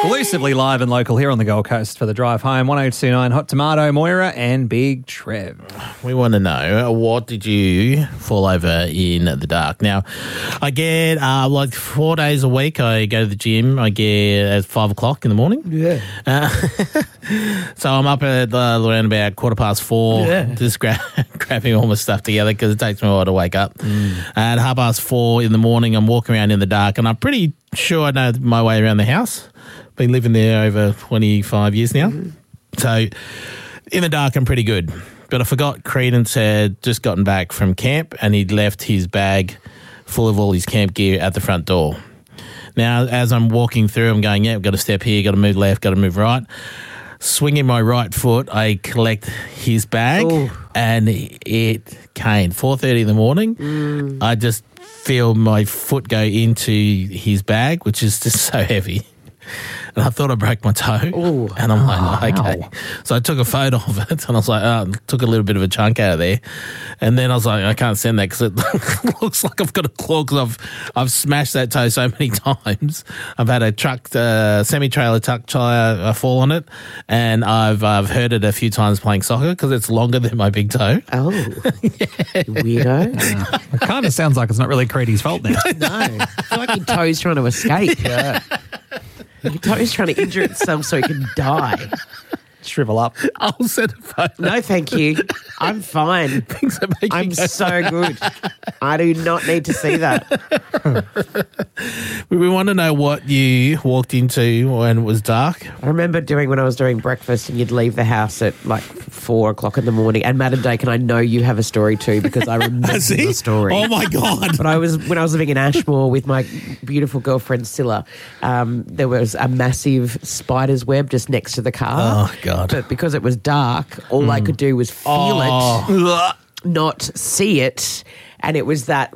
Exclusively live and local here on the Gold Coast for the drive home. 1029 Hot Tomato, Moira and Big Trev. We want to know, what did you fall over in the dark? Now, I get 4 days a week. I go to the gym. I get at 5 o'clock in the morning. Yeah. So I'm up at around about 4:15, just grabbing all my stuff together because it takes me a while to wake up. At 4:30 in the morning, I'm walking around in the dark, and I'm pretty sure I know my way around the house. Been living there over 25 years now. So in the dark, I'm pretty good. But I forgot Credence had just gotten back from camp and he'd left his bag full of all his camp gear at the front door. Now, as I'm walking through, I'm going, I've got to step here, got to move left, got to move right. Swinging my right foot, I collect his bag and it came. 4:30 in the morning, I just feel my foot go into his bag, which is just so heavy. And I thought I broke my toe. And I'm like, okay. So I took a photo of it and I was like, took a little bit of a chunk out of there. And then I was like, I can't send that because it looks like I've got a claw because I've smashed that toe so many times. I've had a semi-trailer truck tire fall on it, and I've hurt it a few times playing soccer because it's longer than my big toe. Oh, weirdo. It kind of sounds like it's not really Creedy's fault now. No. I feel like your toe's trying to escape. Yeah. Your toe's trying to injure itself so it can die. Shrivel up. I'll send a photo. No, thank you. I'm fine. I'm so good. I do not need to see that. We want to know what you walked into when it was dark. I remember when I was doing breakfast and you'd leave the house at like 4 o'clock in the morning. And Madam Dakin, I know you have a story too because I remember the story. Oh my God. But when I was living in Ashmore with my beautiful girlfriend Scylla, there was a massive spider's web just next to the car. Oh God. But because it was dark, all I could do was feel it, not see it. And it was that,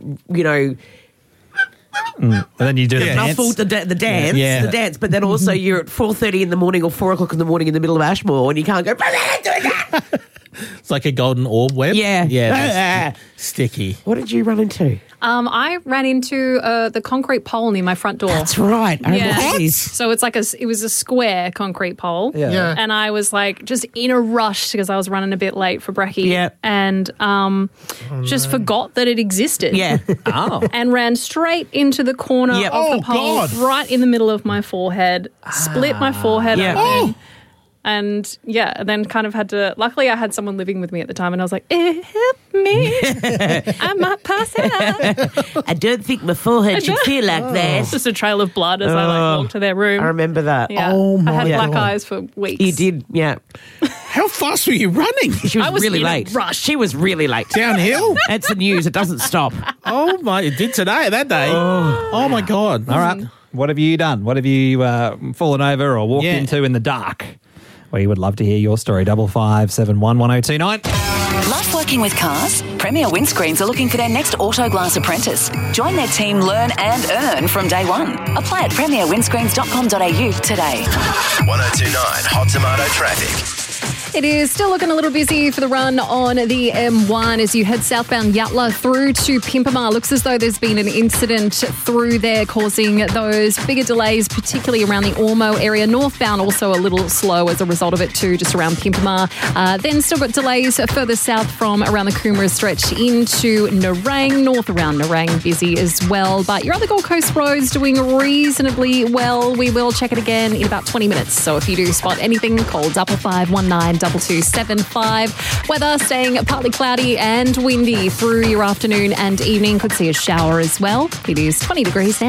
And then you do the dance. muffled the dance. But then also you're at 4:30 in the morning or 4 o'clock in the morning in the middle of Ashmore and you can't go, doing that. It's like a golden orb web. Yeah. Yeah. Sticky. What did you run into? I ran into the concrete pole near my front door. That's right. I remember this. So it's like it was a square concrete pole. Yeah. And I was like just in a rush because I was running a bit late for brekkie. Yeah. And just forgot that it existed. Yeah. And ran straight into the corner Yep. of the Oh, pole, God. right in the middle of my forehead, split my forehead Yeah. open. And then kind of had to, luckily I had someone living with me at the time and I was like, help me, I might pass out. I don't think my forehead should feel like that. Just a trail of blood as I walked to their room. I remember that. Yeah. Oh, my I had black God. eyes for weeks. You did, yeah. How fast were you running? She was, I was really in a late. rush. She was really late. Downhill? That's the news. It doesn't stop. Oh my! It did that day. Oh my God! All right. What have you done? What have you fallen over or walked Yeah. into in the dark? We would love to hear your story. 5571 1029. Love working with cars? Premier Windscreens are looking for their next auto glass apprentice. Join their team, learn and earn from day one. Apply at premierwindscreens.com.au today. 1029 Hot Tomato Traffic. It is still looking a little busy for the run on the M1 as you head southbound Yatala through to Pimpama. Looks as though there's been an incident through there causing those bigger delays, particularly around the Ormo area. Northbound also a little slow as a result of it too, just around Pimpama. Then still got delays further south from around the Coomera stretch into Nerang. North around Nerang busy as well. But your other Gold Coast roads doing reasonably well. We will check it again in about 20 minutes. So if you do spot anything, call 5519 2275. Weather staying partly cloudy and windy through your afternoon and evening. Could see a shower as well. It is 20 degrees now.